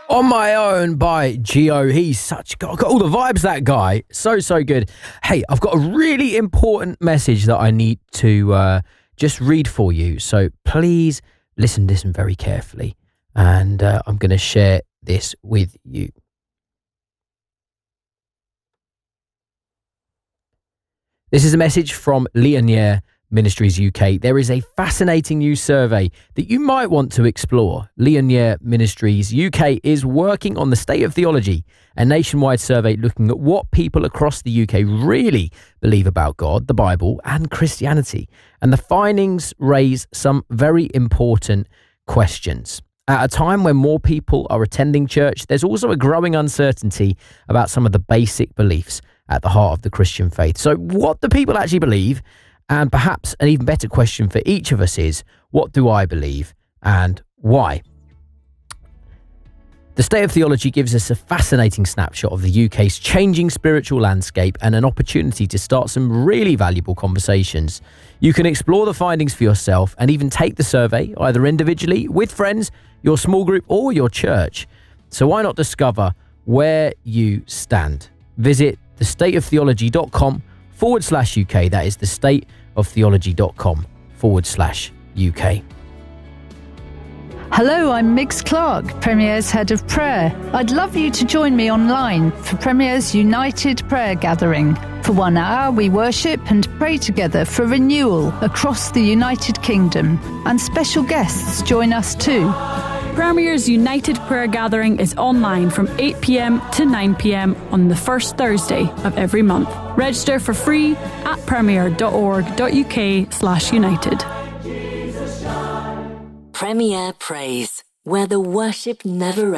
On My Own by Gio. He's got all the vibes, that guy. So good. Hey, I've got a really important message that I need to just read for you. So please listen very carefully. And I'm going to share this with you. This is a message from Ligonier Ministries UK. There is a fascinating new survey that you might want to explore. Ligonier Ministries UK is working on the state of theology, a nationwide survey looking at what people across the UK really believe about God, the Bible, and Christianity. And the findings raise some very important questions. At a time when more people are attending church, there's also a growing uncertainty about some of the basic beliefs at the heart of the Christian faith. So what do people actually believe? And perhaps an even better question for each of us is, what do I believe and why? The State of Theology gives us a fascinating snapshot of the UK's changing spiritual landscape and an opportunity to start some really valuable conversations. You can explore the findings for yourself and even take the survey, either individually, with friends, your small group, or your church. So why not discover where you stand? Visit thestateoftheology.com/UK. That is thestateoftheology.com/UK. Hello, I'm Migs Clark, Premier's Head of Prayer. I'd love you to join me online for Premier's United Prayer Gathering. For 1 hour, we worship and pray together for renewal across the United Kingdom. And special guests join us too. Premier's United Prayer Gathering is online from 8 p.m. to 9 p.m. on the first Thursday of every month. Register for free at premier.org.uk/united. Premier Praise, where the worship never ends.